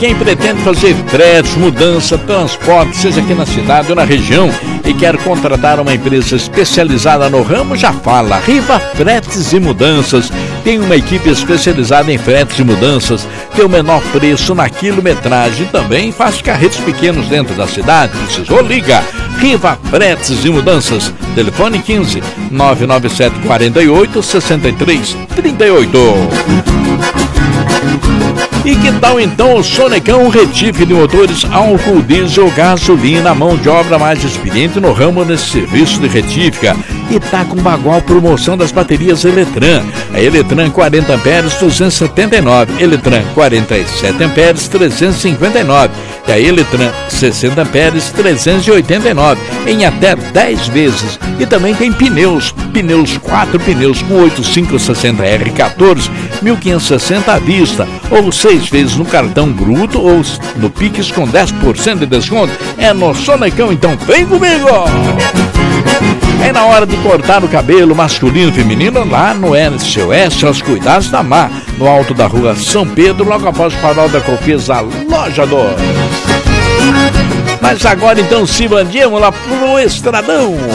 Quem pretende fazer fretes, mudança, transporte, seja aqui na cidade ou na região, e quer contratar uma empresa especializada no ramo, já fala. Riva Fretes e Mudanças. Tem uma equipe especializada em fretes e mudanças, tem o menor preço na quilometragem, também faz carretos pequenos dentro da cidade. Precisou? Liga. Riva Fretes e Mudanças. Telefone 15 997 48 63 38. E que tal então o Sonecão Retífica de motores álcool, diesel, gasolina, mão de obra mais experiente no ramo nesse serviço de retífica. E tá com bagual promoção das baterias Eletran. A Eletran 40 amperes 279, Eletran 47 amperes 359 e a Eletran 60 amperes 389 em até 10 vezes. E também tem pneus 4 pneus com 8560R14, 1560 à vista, ou 6 vezes no cartão bruto ou no Pix com 10% de desconto. É no Sonecão, então vem comigo! É na hora de cortar o cabelo masculino e feminino lá no SOS, aos cuidados da Mar, no alto da rua São Pedro, logo após o farol da Cofisa, Loja 2. Mas agora então se bandimos lá pro Estradão.